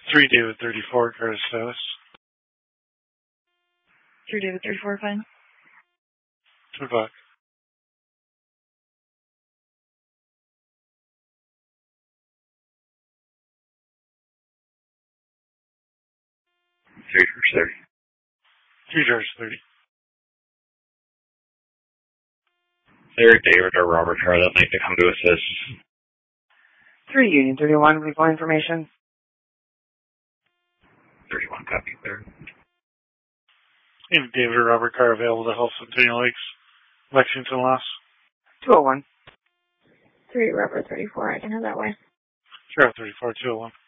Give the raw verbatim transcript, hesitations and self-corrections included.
three David thirty-four, Curtis status. three David thirty-four, fine. two o'clock. three George thirty. three George thirty. There, David or Robert Car that night to come to assist. three Union thirty-one, report information. thirty-one, copy there. And David or Robert Car available to help Centennial Lakes, Lexington loss. two oh one. three Robert thirty-four, I can head that way. Sheriff thirty-four, two oh one.